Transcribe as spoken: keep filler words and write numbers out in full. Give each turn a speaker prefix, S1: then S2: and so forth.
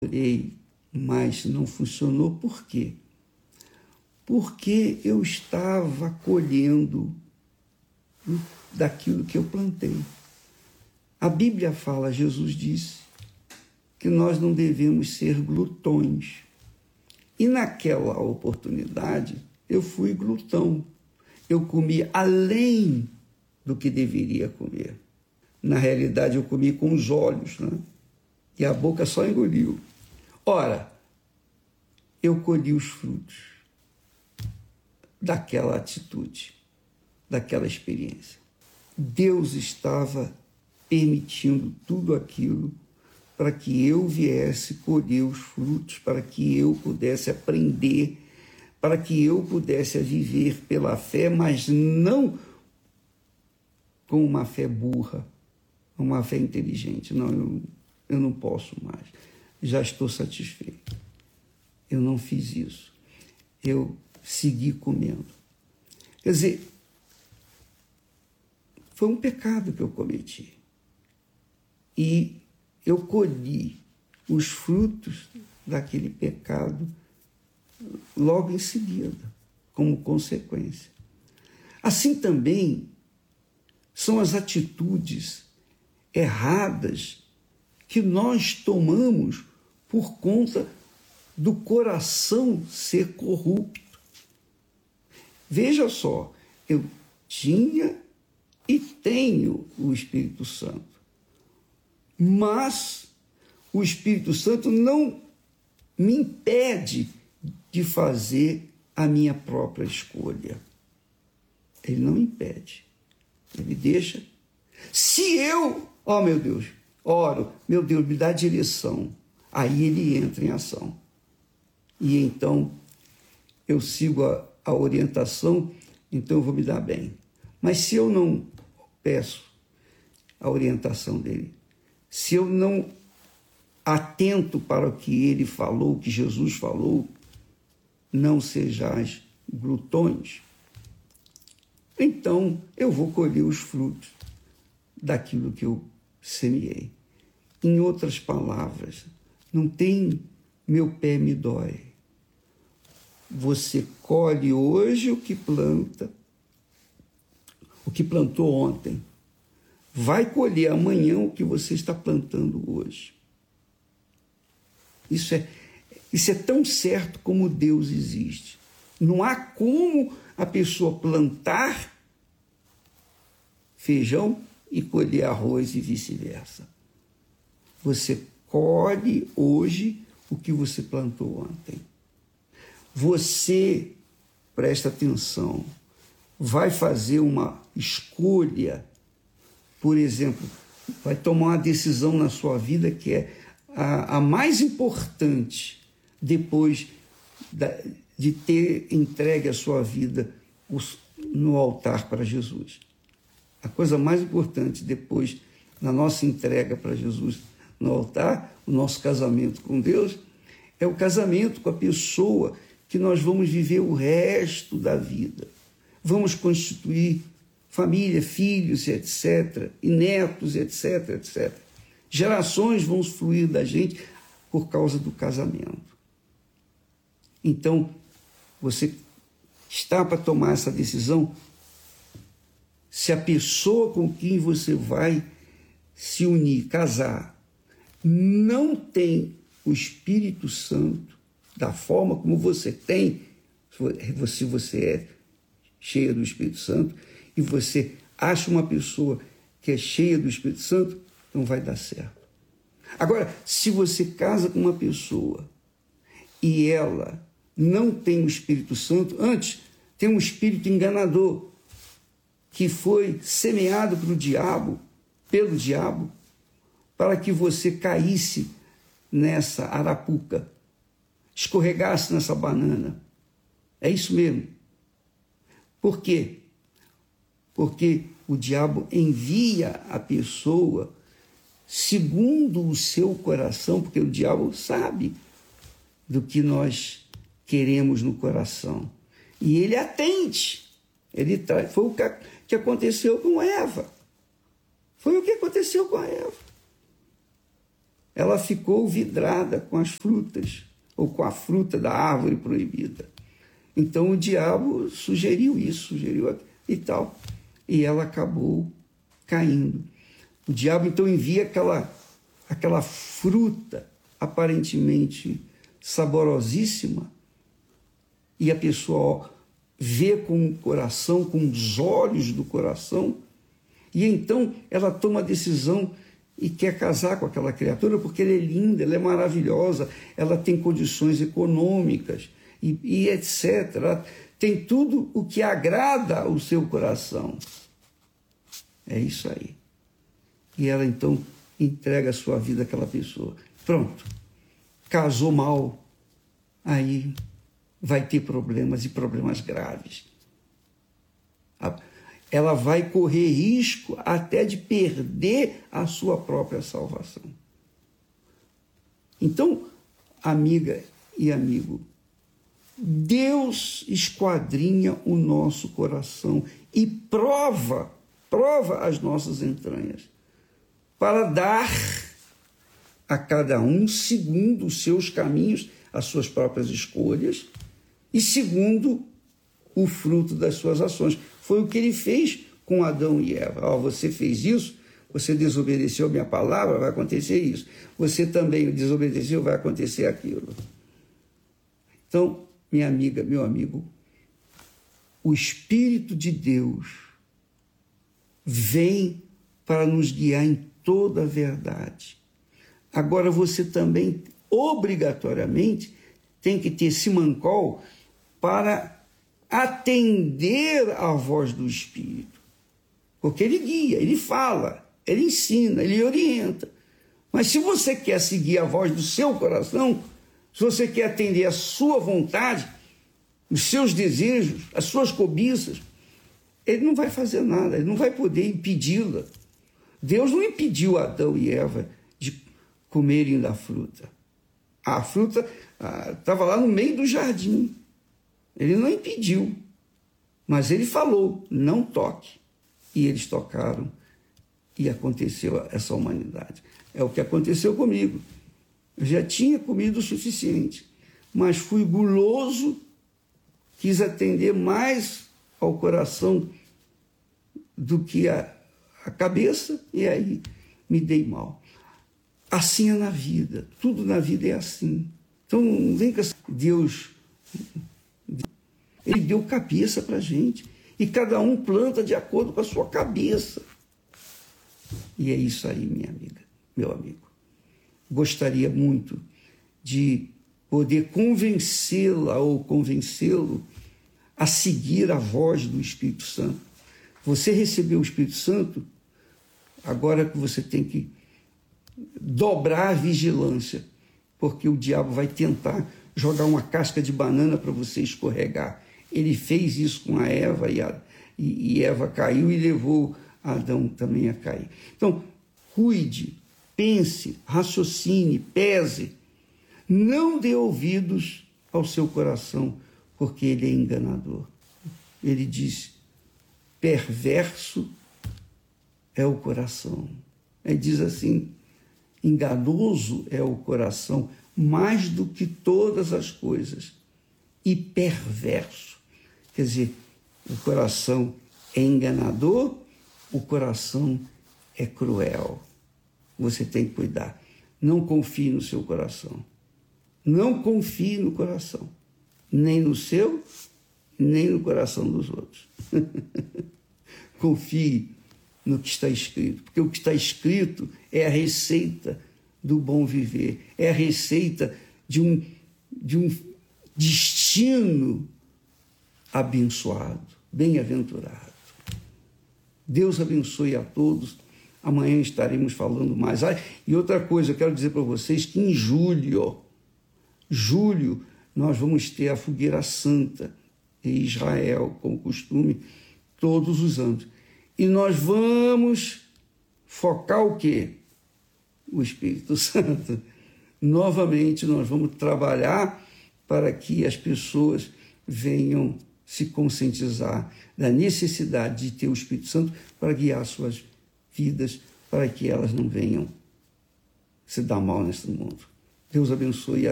S1: orei, mas não funcionou. Por quê? Porque eu estava colhendo daquilo que eu plantei. A Bíblia fala, Jesus disse, que nós não devemos ser glutões. E naquela oportunidade, eu fui glutão. Eu comi além do que deveria comer. Na realidade, eu comi com os olhos, né? E a boca só engoliu. Ora, eu colhi os frutos daquela atitude, daquela experiência. Deus estava permitindo tudo aquilo para que eu viesse colher os frutos, para que eu pudesse aprender, para que eu pudesse viver pela fé, mas não com uma fé burra, uma fé inteligente. Não, eu, eu não posso mais. Já estou satisfeito. Eu não fiz isso. Eu segui comendo. Quer dizer, foi um pecado que eu cometi. E eu colhi os frutos daquele pecado logo em seguida, como consequência. Assim também são as atitudes erradas que nós tomamos por conta do coração ser corrupto. Veja só, eu tinha e tenho o Espírito Santo, mas o Espírito Santo não me impede de fazer a minha própria escolha. Ele não impede. Ele deixa. Se eu, ó meu Deus, oro, meu Deus, me dá direção, aí ele entra em ação. E então eu sigo a, a orientação, então eu vou me dar bem. Mas se eu não peço a orientação dele, se eu não atento para o que ele falou, o que Jesus falou, não sejais glutões, então eu vou colher os frutos daquilo que eu semeei. Em outras palavras, não tem meu pé me dói. Você colhe hoje o que planta, o que plantou ontem. Vai colher amanhã o que você está plantando hoje. Isso é, isso é tão certo como Deus existe. Não há como a pessoa plantar feijão e colher arroz e vice-versa. Você colhe hoje o que você plantou ontem. Você, presta atenção, vai fazer uma escolha, por exemplo, vai tomar uma decisão na sua vida que é a, a mais importante depois da, de ter entregue a sua vida no altar para Jesus. A coisa mais importante depois da nossa entrega para Jesus no altar, o nosso casamento com Deus, é o casamento com a pessoa que nós vamos viver o resto da vida. Vamos constituir família, filhos, etcétera, e netos, etc, etcétera. Gerações vão fluir da gente por causa do casamento. Então, você está para tomar essa decisão. Se a pessoa com quem você vai se unir, casar, não tem o Espírito Santo da forma como você tem, se você é cheia do Espírito Santo, e você acha uma pessoa que é cheia do Espírito Santo, não vai dar certo. Agora, se você casa com uma pessoa e ela não tem o Espírito Santo, antes tem um espírito enganador que foi semeado pelo diabo, pelo diabo, para que você caísse nessa arapuca, escorregasse nessa banana. É isso mesmo. Por quê? Porque o diabo envia a pessoa segundo o seu coração, porque o diabo sabe do que nós queremos no coração. E ele atende. Ele tra... Foi o que aconteceu com Eva. Foi o que aconteceu com a Eva. ela ficou vidrada com as frutas, ou com a fruta da árvore proibida. Então o diabo sugeriu isso, sugeriu e tal, e ela acabou caindo. O diabo então envia aquela, aquela fruta aparentemente saborosíssima, e a pessoa ó, vê com o coração, com os olhos do coração, e então ela toma a decisão e quer casar com aquela criatura porque ela é linda, ela é maravilhosa, ela tem condições econômicas e, e etcétera. Ela tem tudo o que agrada o seu coração. É isso aí. E ela então entrega a sua vida àquela pessoa. Pronto. Casou mal. Aí vai ter problemas e problemas graves. Ela vai correr risco até de perder a sua própria salvação. Então, amiga e amigo, Deus esquadrinha o nosso coração e prova, prova as nossas entranhas, para dar a cada um segundo os seus caminhos, as suas próprias escolhas, e segundo o fruto das suas ações. Foi o que ele fez com Adão e Eva. Oh, você fez isso, você desobedeceu a minha palavra, vai acontecer isso. Você também desobedeceu, vai acontecer aquilo. Então, minha amiga, meu amigo, o Espírito de Deus vem para nos guiar em toda a verdade. Agora, você também, obrigatoriamente, tem que ter simancol para atender à voz do Espírito. Porque ele guia, ele fala, ele ensina, ele orienta. Mas se você quer seguir a voz do seu coração, se você quer atender à sua vontade, os seus desejos, as suas cobiças, ele não vai fazer nada, ele não vai poder impedi-la. Deus não impediu Adão e Eva de comerem da fruta. A fruta estava lá no meio do jardim. Ele não impediu, mas ele falou, não toque. E eles tocaram e aconteceu essa humanidade. É o que aconteceu comigo. Eu já tinha comido o suficiente, mas fui guloso, quis atender mais ao coração do que a, a cabeça, e aí me dei mal. Assim é na vida, tudo na vida é assim. Então, não vem com Deus... Ele deu cabeça para a gente. E cada um planta de acordo com a sua cabeça. E é isso aí, minha amiga, meu amigo. Gostaria muito de poder convencê-la ou convencê-lo a seguir a voz do Espírito Santo. Você recebeu o Espírito Santo, agora que você tem que dobrar a vigilância, porque o diabo vai tentar jogar uma casca de banana para você escorregar. Ele fez isso com a Eva, e, a, e, e Eva caiu e levou Adão também a cair. Então, cuide, pense, raciocine, pese. Não dê ouvidos ao seu coração, porque ele é enganador. Ele diz, perverso é o coração. Ele diz assim, enganoso é o coração, mais do que todas as coisas, e perverso. Quer dizer, o coração é enganador, o coração é cruel. Você tem que cuidar. Não confie no seu coração. Não confie no coração. Nem no seu, nem no coração dos outros. Confie no que está escrito. Porque o que está escrito é a receita do bom viver. É a receita de um, de um destino abençoado, bem-aventurado. Deus abençoe a todos. Amanhã estaremos falando mais. Ah, e outra coisa, eu quero dizer para vocês que em julho, julho, nós vamos ter a fogueira santa em Israel, como costume, todos os anos. E nós vamos focar o quê? O Espírito Santo. Novamente, nós vamos trabalhar para que as pessoas venham se conscientizar da necessidade de ter o Espírito Santo para guiar suas vidas, para que elas não venham se dar mal nesse mundo. Deus abençoe a